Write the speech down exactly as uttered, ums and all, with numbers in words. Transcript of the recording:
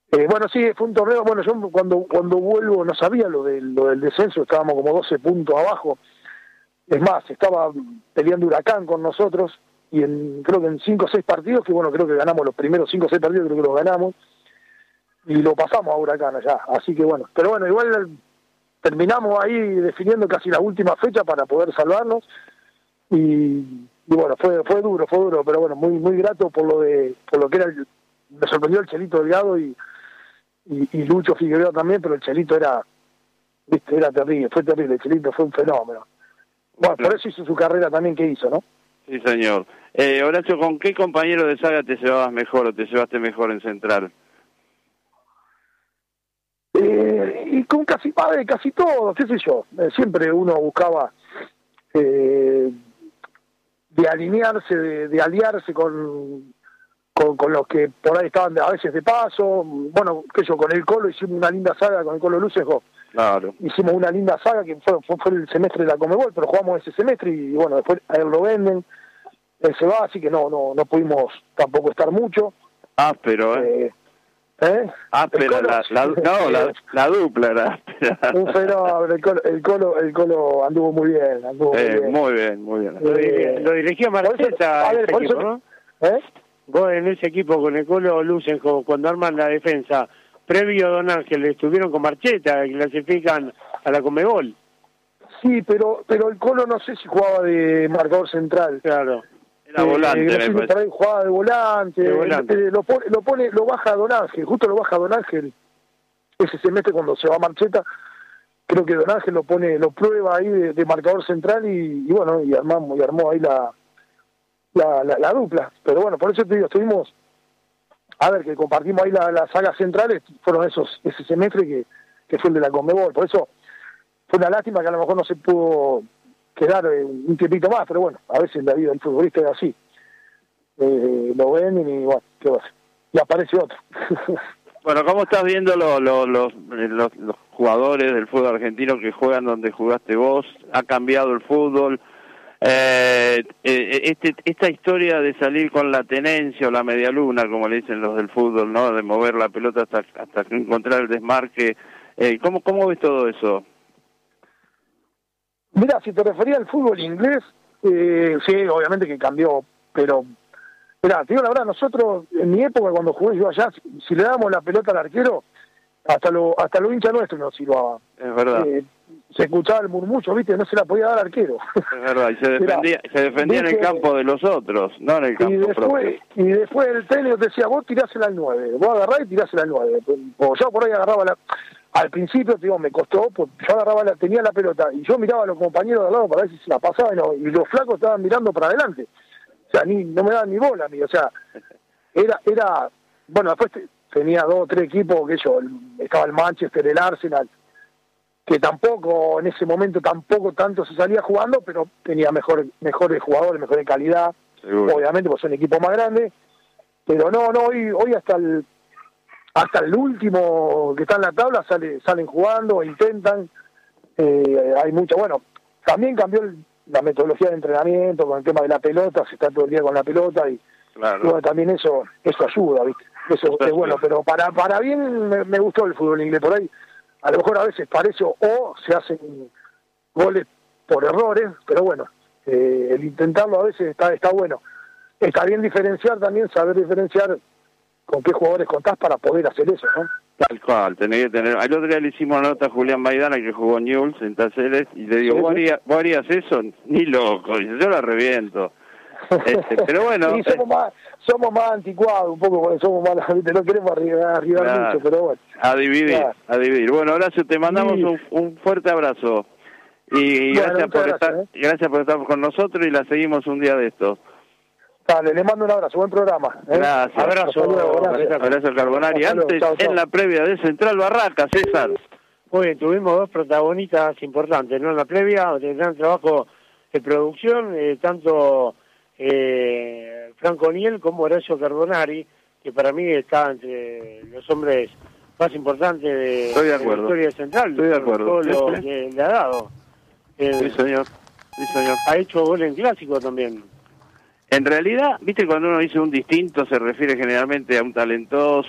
Eh, bueno, sí, fue un torneo, bueno, yo cuando cuando vuelvo no sabía lo del, lo del descenso, estábamos como doce puntos abajo. Es más, estaba peleando Huracán con nosotros, y en creo que en cinco o seis partidos, que bueno, creo que ganamos los primeros cinco o seis partidos, creo que los ganamos, y lo pasamos a Huracán allá, así que bueno, pero bueno, igual terminamos ahí definiendo casi la última fecha para poder salvarnos, y, y bueno, fue fue duro, fue duro, pero bueno, muy muy grato por lo de por lo que era el, me sorprendió el Chelito Delgado y Y, y Lucho Figueroa también, pero el Chelito era, viste, era terrible, fue terrible, el Chelito fue un fenómeno. Bueno, por eso hizo su carrera también que hizo, ¿no? Sí, señor. Eh, Horacio, ¿con qué compañero de saga te llevabas mejor o te llevaste mejor en Central? Eh, y con casi padre, casi todo, qué sé yo, eh, siempre uno buscaba eh, de alinearse, de, de aliarse con... Con, con los que por ahí estaban de, a veces de paso, bueno, que yo con el Colo hicimos una linda saga, con el Colo Lucenjo, claro. Hicimos una linda saga que fue, fue, fue el semestre de la Conmebol, pero jugamos ese semestre y bueno, después a él lo venden, él se va, así que no no no pudimos tampoco estar mucho. Ah, pero eh. eh ¿Eh? Ah, pero la, la, no, la, la dupla era. Un fenómeno, el Colo, el Colo, el Colo anduvo muy bien, anduvo eh, muy bien. Muy bien, muy bien. Eh, lo dirigió Marcheta, ese equipo, eso, ¿no? ¿Eh? Vos en ese equipo con el Colo Lucenjo, cuando arman la defensa, previo a Don Ángel, estuvieron con Marcheta, que clasifican a la Conmebol. Sí, pero pero el Colo no sé si jugaba de marcador central. Claro. Era volante, eh, no sé, por ahí jugaba de volante, de volante. Eh, lo, pone, lo pone, lo baja Don Ángel, justo lo baja Don Ángel ese semestre cuando se va Marcheta, creo que Don Ángel lo pone, lo prueba ahí de, de marcador central y, y bueno, y armamos, y armó ahí la La, la, la dupla, pero bueno, por eso te digo, estuvimos, a ver, que compartimos ahí las la sagas centrales, fueron esos ese semestre que, que fue el de la Conmebol, por eso fue una lástima que a lo mejor no se pudo quedar eh, un tiempito más, pero bueno, a veces la vida del futbolista es así, eh, lo ven y bueno, ¿qué va a hacer? Y aparece otro. Bueno, ¿cómo estás viendo lo, lo, los, los, los jugadores del fútbol argentino que juegan donde jugaste vos? ¿Ha cambiado el fútbol? Eh, eh, este, esta historia de salir con la tenencia o la media luna, como le dicen los del fútbol, ¿no? De mover la pelota hasta hasta encontrar el desmarque. Eh, ¿cómo, ¿Cómo ves todo eso? Mira, si te refería al fútbol inglés, eh, sí, obviamente que cambió, pero mira, te digo la verdad, nosotros, en mi época, cuando jugué yo allá, si, si le dábamos la pelota al arquero, hasta lo hasta los hinchas nuestros nos silbaban. Es verdad. Eh, se escuchaba el murmullo, ¿viste? No se la podía dar al arquero. Es verdad, y se defendía, Mirá, se defendía en el campo de los otros, no en el campo y después, propio. Y después el técnico te decía, vos tirásela al nueve, vos agarrás y tirásela al nueve. O yo por ahí agarraba la... Al principio, te digo, me costó, pues yo agarraba la, tenía la pelota, y yo miraba a los compañeros de al lado para ver si se la pasaba, y, no, y los flacos estaban mirando para adelante. O sea, ni no me daban ni bola a mí, o sea, era... era bueno, después te, tenía dos o tres equipos, que yo, estaba el Manchester, el Arsenal, que tampoco, en ese momento tampoco tanto se salía jugando, pero tenía mejor, mejores jugadores, mejor calidad, seguro. Obviamente, pues son equipos más grandes, pero no, no, hoy, hoy hasta el hasta el último que está en la tabla sale, salen jugando, intentan, eh, hay mucho, bueno, también cambió el, la metodología de entrenamiento con el tema de la pelota, se está todo el día con la pelota y, claro. y bueno, también eso, eso ayuda, ¿viste? Eso es bueno, pero para, para bien me, me gustó el fútbol inglés, por ahí a lo mejor a veces parece o se hacen goles por errores, pero bueno, eh, el intentarlo a veces está está bueno. Está bien diferenciar también, saber diferenciar con qué jugadores contás para poder hacer eso, ¿no? Tal cual, tenés que tener... El otro día le hicimos nota a Julián Maidana, que jugó en Newell's, en Talleres, y le digo, sí, ¿vos, harías, ¿vos harías eso? Ni loco, y yo la reviento. Este, pero bueno... Sí, somos, eh, más, somos más anticuados un poco, porque somos más, no queremos arribar, arribar claro, mucho, pero bueno. A dividir, claro. a dividir. Bueno, Horacio, te mandamos sí. un, un fuerte abrazo. Y bueno, gracias por gracias, estar eh. gracias por estar con nosotros y la seguimos un día de estos. Dale, le mando un abrazo, buen programa. ¿eh? Gracias. Abrazo, luego, gracias. Abrazo Carbonari. Antes, chau, chau. En la previa de Central Barraca, César. Muy bien, tuvimos dos protagonistas importantes, ¿no? En la previa, de gran trabajo de producción, eh, tanto eh, Franco Niel como Horacio Carbonari, que para mí está entre los hombres más importantes de, Estoy de, de la historia de Central. Estoy de acuerdo. Todo lo que le ha dado. Eh, sí, señor. Sí, señor. Ha hecho gol en clásico también. En realidad, viste, cuando uno dice un distinto se refiere generalmente a un talentoso,